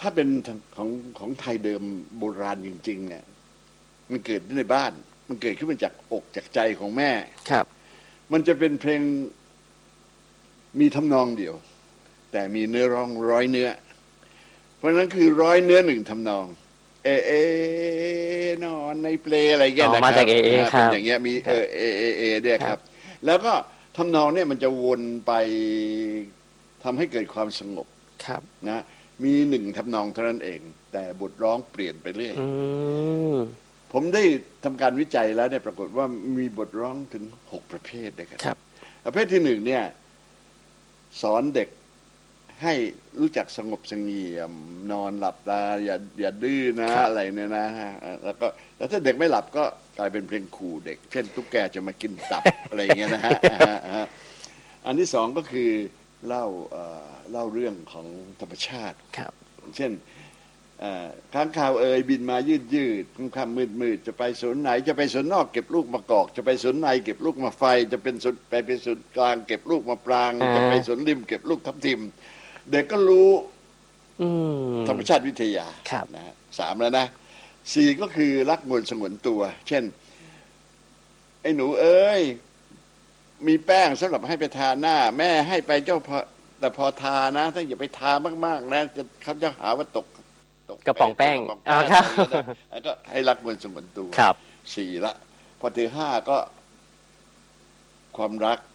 ถ้าเป็นของไทยเดิมโบราณจริงๆเนี่ยมันเกิดในบ้านมันเกิดขึ้นมาจากอกจากใจของแม่ครับมันจะเป็นเพลงมีทำนองเดียวแต่มีเนื้อร้องร้อยเนื้อเพราะนั้นคือร้อยเนื้อหนึ่งทำนองนอนในเปลอะไรเงี้ยนะครับมาจากเป็นอย่างเงี้ยมีเนี่ยครับแล้วก็ทำนองเนี่ยมันจะวนไปทำให้เกิดความสงบนะมีหนึ่งทำนองเท่านั้นเองแต่บทร้องเปลี่ยนไปเรื่อยผมได้ทำการวิจัยแล้วเนี่ยปรากฏว่ามีบทร้องถึง6ประเภทนะครับประเภทที่1เนี่ยสอนเด็กให้รู้จักสงบเสงี่ยมนอนหลับตาอย่าดื้อนะอะไรเนี่ยนะแล้วถ้าเด็กไม่หลับก็กลายเป็นเพลงขู่เด็กเช่นตุ๊กแกจะมากินตับอะไรเงี้ยนะฮะอันที่สองก็คือเล่าเรื่องของธรรมชาติเช่นค้างคาวบินมายืดค่ำมืดจะไปสวนไหนจะไปสวนนอกเก็บลูกมะกอกจะไปสวนในเก็บลูกมะไฟจะเป็นสวนไปสวนกลางเก็บลูกมะปรางจะไปสวนริมเก็บลูกทับทิมเด็กก็รู้ธรรมชาติวิทยานะ3แล้วนะ4ก็คือรักมวลสงวนตัวเช่นไอ้หนูมีแป้งสำหรับให้ไปทาหน้าแม่ให้ไปเจ้าพอแต่พอทานะถ้าอย่าไปทามากๆนะเขาจะหาว่าตกกระป๋องแป้งครับแล้วก็ให้รักมวลสงวนตัว4ละพอถึง5ก็ความรัก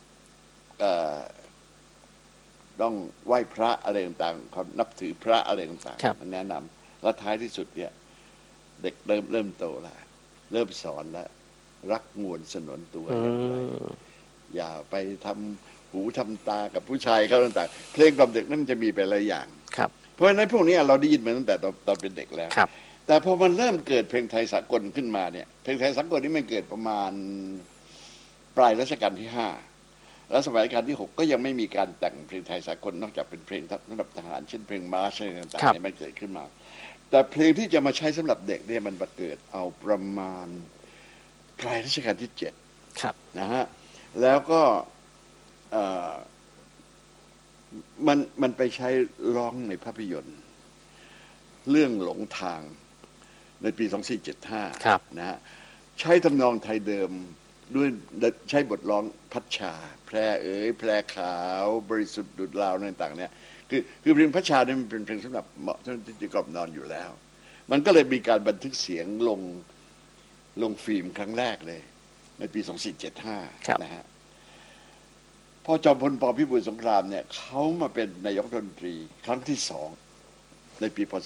ต้องไหว้พระอะไรต่างๆความนับถือพระอะไรต่างๆมันแนะนำแล้วท้ายที่สุดเนี่ยเด็กเริ่มโตแล้วเริ่มสอนแล้วรักมวลสงวนตัวอย่าไปทำหูทำตากับผู้ชายเขาต่างๆเพลงกล่อมเด็กนั่นจะมีไปหลายอย่างเพราะฉะนั้นพวกนี้เราได้ยินมาตั้งแต่ตอนเป็นเด็กแล้วแต่พอมันเริ่มเกิดเพลงไทยสากลขึ้นมาเนี่ยเพลงไทยสากลนี่มันเกิดประมาณปลายรัชกาลที่5แล้วสมัยรัชกาลที่6ก็ยังไม่มีการแต่งเพลงไทยสากลนอกจากเป็นเพลงสำหรับทหารเช่นเพลงมาร์ชอะไรต่างๆเนี่ยมันเกิดขึ้นมาแต่เพลงที่จะมาใช้สำหรับเด็กเนี่ยมันเกิดเอาประมาณปลายรัชกาลที่7นะฮะแล้วก็มันไปใช้ร้องในภาพยนตร์เรื่องหลงทางในปี2475นะฮะใช้ทำนองไทยเดิมด้วยใช้บทร้องพัชชาแพรแพรขาวบริสุทธิ์ดุจลาวต่างๆเนี่ยคือเพลงพัชชาเนี่ยมันเป็นเพลงสำหรับเหมาะสำหรับที่จะกล่อมนอนอยู่แล้วมันก็เลยมีการบันทึกเสียงลงฟิล์มครั้งแรกเลยในปี2475นะฮะพอจอมพล ป.พิบูลสงครามเนี่ยเขามาเป็นนายกรัฐมนตรีครั้งที่2ในปีพ.ศ.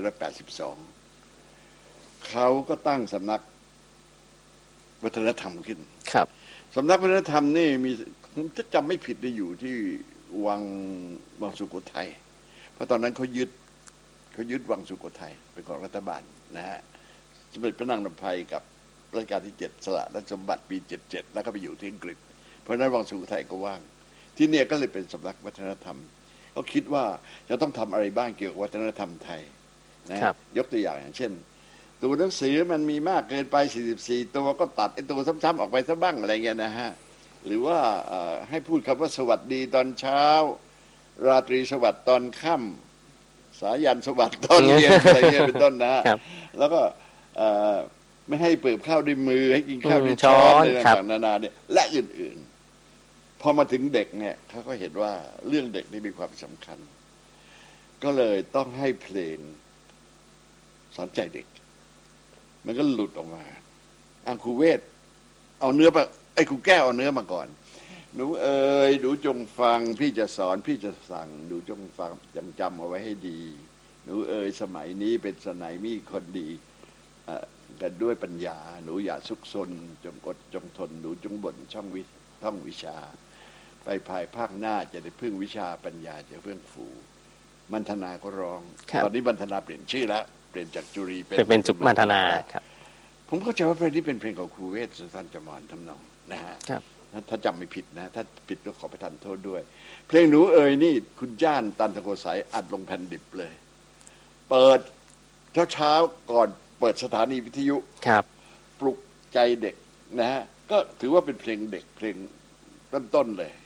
2482เขาก็ตั้งสำนักวัฒนธรรมขึ้นสำนักวัฒนธรรมนี่มีถ้าจำไม่ผิดได้อยู่ที่วังสุโขทัยเพราะตอนนั้นเขายึดวังสุโขทัยเป็นของรัฐบาลนะฮะสมเด็จพระนางนภัยกับรัชกาลที่7สละราชสมบัติปี77แล้วก็ไปอยู่ที่อังกฤษเพราะนั้นวังสุโขทัยก็ว่างที่เนี่ยก็เลยเป็นสำนักวัฒนธรรมเขาคิดว่าจะต้องทำอะไรบ้างเกี่ยวกับวัฒนธรรมไทยนะยกตัวอย่างเช่นตัวหนังสือมันมีมากเกินไป44ตัวก็ตัดไอ้ตัวซ้ำๆออกไปซะบ้างอะไรเงี้ยนะฮะหรือว่าให้พูดคำว่าสวัสดีตอนเช้าราตรีสวัสดิ์ตอนค่ำสายันสวัสดิ์ตอนเย็นอะไรเงี้ยเป็นต้นนะแล้วก็ไม่ให้เปิบข้าวด้วยมือให้กินข้าวด้วยช้อนอะไรต่างๆนานาเนี่ยและอื่นๆพอมาถึงเด็กเนี่ยเขาก็เห็นว่าเรื่องเด็กนี่มีความสำคัญก็เลยต้องให้เพลงสอนใจเด็กมันก็หลุดออกมาครูเวทเอาเนื้อไปครูแก้วเอาเนื้อมาก่อนหนูหนูจงฟังพี่จะสอนพี่จะสั่งหนูจงฟังจำเอาไว้ให้ดีหนูสมัยนี้เป็นสมัยมีคนดีกันด้วยปัญญาหนูอย่าซุกซนจงอดจงทนหนูจงบ่นท่องวิชาไปภายภาคหน้าจะได้พึ่งวิชาปัญญาจะเฟื่องฟูมันธนาก็ร้องตอนนี้มันธนาเปลี่ยนชื่อแล้วเปลี่ยนจากจุรีเป็นจุมันธนาครับผมเข้าใจว่าเพลงนี้เป็นเพลงของครูเวทสุนทรจมรทำนองนะฮะถ้าจำไม่ผิดนะถ้าผิดก็ขอประทานโทษด้วยเพลงหนูนี่คุณจ้านตันตะโกสายอัดลงแผ่นดิบเลยเปิดเช้าก่อนเปิดสถานีวิทยุปลุกใจเด็กนะฮะก็ถือว่าเป็นเพลงเด็กเพลงต้นๆเลย